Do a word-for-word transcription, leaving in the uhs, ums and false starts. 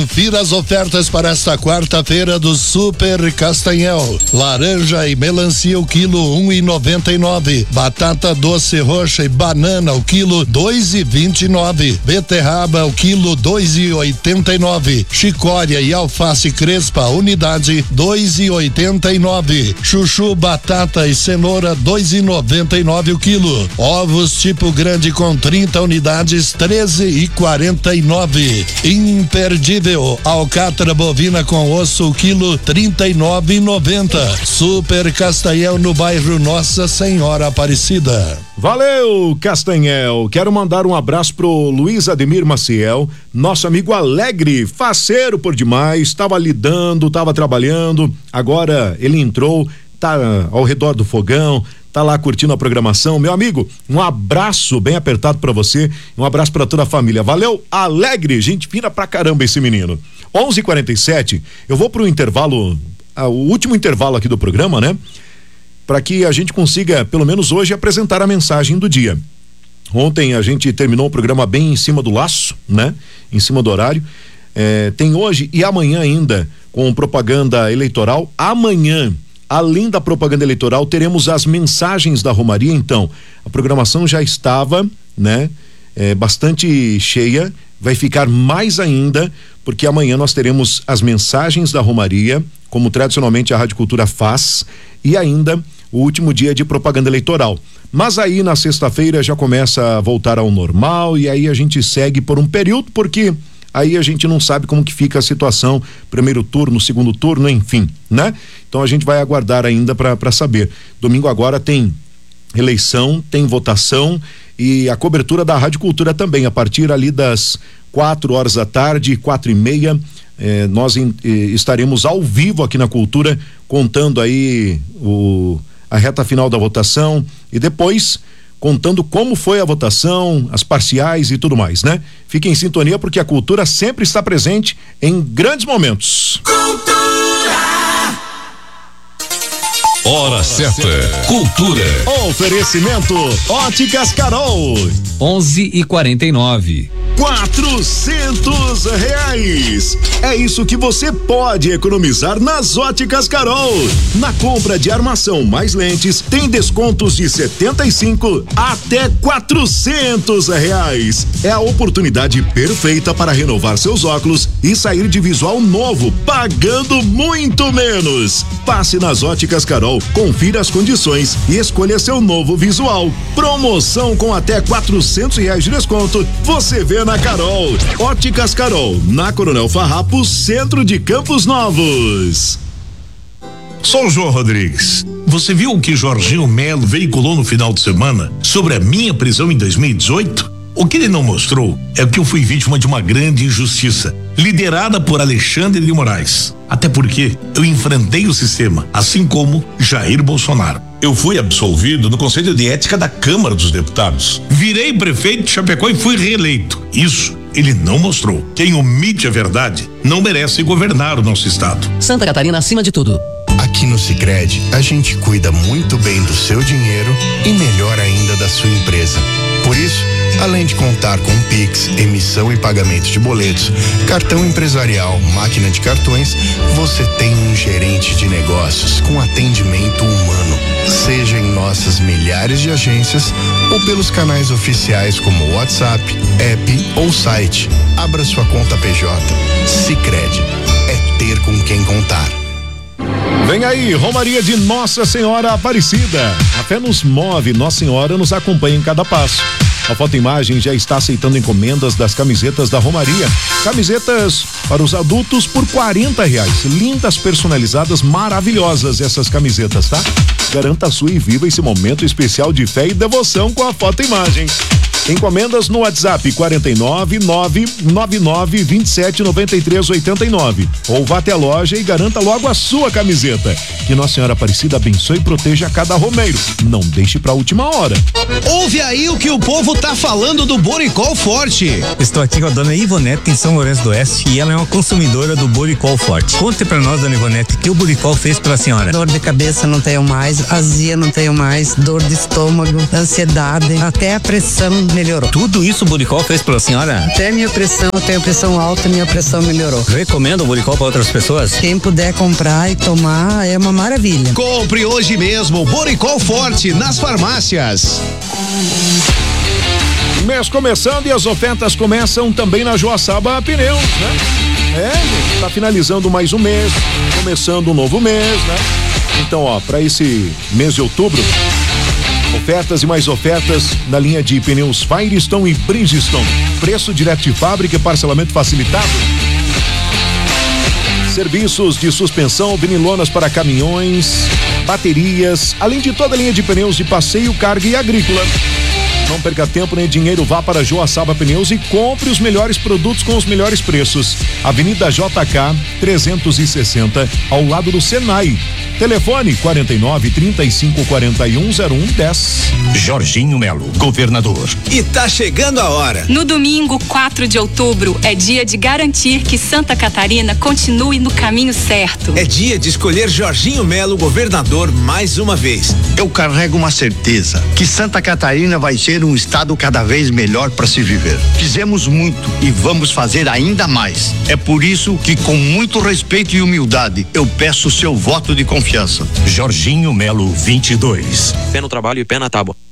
Confira as ofertas para esta quarta-feira do Super Castanhel. Laranja e melancia o quilo um e noventa e nove. Batata doce roxa e banana o quilo dois e vinte e nove. Beterraba o quilo dois e oitenta e nove. Chicória e alface crespa unidade dois e oitenta e nove. Chuchu, batata e cenoura dois e noventa e nove o quilo. Ovos tipo grande com trinta unidades treze e quarenta e nove. Imperdível alcatra bovina com osso o quilo trinta e nove e noventa. Super Castanhel no bairro Nossa Senhora Aparecida. Valeu, Castanhel. Quero mandar um abraço pro Luiz Ademir Maciel, nosso amigo alegre, faceiro por demais, tava lidando, tava trabalhando, agora ele entrou, tá ao redor do fogão, tá lá curtindo a programação. Meu amigo, um abraço bem apertado pra você, um abraço pra toda a família. Valeu, alegre, gente fina pra caramba esse menino. onze e quarenta e sete, eu vou pro intervalo, ah, o último intervalo aqui do programa, né? Para que a gente consiga, pelo menos hoje, apresentar a mensagem do dia. Ontem a gente terminou o programa bem em cima do laço, né? Em cima do horário. É, tem hoje e amanhã ainda com propaganda eleitoral. Amanhã, além da propaganda eleitoral, teremos as mensagens da Romaria. Então, a programação já estava, né? É, bastante cheia. Vai ficar mais ainda, porque amanhã nós teremos as mensagens da Romaria, como tradicionalmente a Rádio Cultura faz, e ainda o último dia de propaganda eleitoral. Mas aí na sexta-feira já começa a voltar ao normal e aí a gente segue por um período, porque aí a gente não sabe como que fica a situação, primeiro turno, segundo turno, enfim, né? Então a gente vai aguardar ainda para saber. Domingo agora tem eleição, tem votação e a cobertura da Rádio Cultura também, a partir ali das quatro horas da tarde, quatro e meia, eh, nós eh, estaremos ao vivo aqui na Cultura, contando aí o a reta final da votação e depois contando como foi a votação, as parciais e tudo mais, né? Fique em sintonia porque a Cultura sempre está presente em grandes momentos. Cultura. Hora certa. Cultura. Oferecimento Óticas Carol. onze e quarenta e nove. Quatrocentos reais. É isso que você pode economizar nas Óticas Carol. Na compra de armação mais lentes, tem descontos de setenta e cinco até quatrocentos reais. É a oportunidade perfeita para renovar seus óculos e sair de visual novo, pagando muito menos. Passe nas Óticas Carol, confira as condições e escolha seu novo visual. Promoção com até quatrocentos reais de desconto. Você vê na Carol. Óticas Carol, na Coronel Farrapo, centro de Campos Novos. Sou o João Rodrigues. Você viu o que Jorginho Melo veiculou no final de semana sobre a minha prisão em dois mil e dezoito? O que ele não mostrou é que eu fui vítima de uma grande injustiça, liderada por Alexandre de Moraes. Até porque eu enfrentei o sistema, assim como Jair Bolsonaro. Eu fui absolvido no Conselho de Ética da Câmara dos Deputados. Virei prefeito de Chapecó e fui reeleito. Isso ele não mostrou. Quem omite a verdade não merece governar o nosso estado. Santa Catarina acima de tudo. Aqui no Sicredi, a gente cuida muito bem do seu dinheiro e melhor ainda da sua empresa. Por isso, além de contar com Pix, emissão e pagamento de boletos, cartão empresarial, máquina de cartões, você tem um gerente de negócios com atendimento humano. Seja em nossas milhares de agências ou pelos canais oficiais como WhatsApp, app ou site. Abra sua conta P J. Sicredi. É ter com quem contar. Vem aí, Romaria de Nossa Senhora Aparecida. A fé nos move, Nossa Senhora nos acompanha em cada passo. A Fotoimagem já está aceitando encomendas das camisetas da Romaria. Camisetas para os adultos por quarenta reais. Lindas, personalizadas, maravilhosas essas camisetas, tá? Garanta a sua e viva esse momento especial de fé e devoção com a Fotoimagem. Encomendas no WhatsApp quarenta e nove, nove nove nove, vinte e sete, noventa e três, oitenta e nove. Ou vá até a loja e garanta logo a sua camiseta. Que Nossa Senhora Aparecida abençoe e proteja cada romeiro. Não deixe pra última hora. Ouve aí o que o povo tá falando do Boricol Forte. Estou aqui com a dona Ivonete em São Lourenço do Oeste e ela é uma consumidora do Boricol Forte. Conte pra nós, dona Ivonete, o que o Boricol fez pela senhora. Dor de cabeça não tenho mais, azia não tenho mais, dor de estômago, ansiedade, até a pressão melhorou. Tudo isso o Buricol fez pela senhora? Até minha pressão, eu tenho pressão alta, minha pressão melhorou. Recomenda o Buricol para outras pessoas? Quem puder comprar e tomar é uma maravilha. Compre hoje mesmo Boricol Forte nas farmácias. Mês começando e as ofertas começam também na Joaçaba Pneus, né? É, tá finalizando mais um mês, começando um novo mês, né? Então, ó, para esse mês de outubro, ofertas e mais ofertas na linha de pneus Firestone e Bridgestone. Preço direto de fábrica e parcelamento facilitado. Serviços de suspensão, vinilonas para caminhões, baterias, além de toda a linha de pneus de passeio, carga e agrícola. Não perca tempo nem dinheiro, vá para Joaçaba Pneus e compre os melhores produtos com os melhores preços. Avenida J K trezentos e sessenta, ao lado do Senai. Telefone quarenta e nove, trinta e cinco, quarenta e um, zero um, dez. Jorginho Melo, governador. E tá chegando a hora. No domingo, quatro de outubro, é dia de garantir que Santa Catarina continue no caminho certo. É dia de escolher Jorginho Melo, governador, mais uma vez. Eu carrego uma certeza, que Santa Catarina vai ser um estado cada vez melhor para se viver. Fizemos muito e vamos fazer ainda mais. É por isso que, com muito respeito e humildade, eu peço seu voto de confiança. Jorginho Melo vinte e dois. Pé no trabalho e pé na tábua.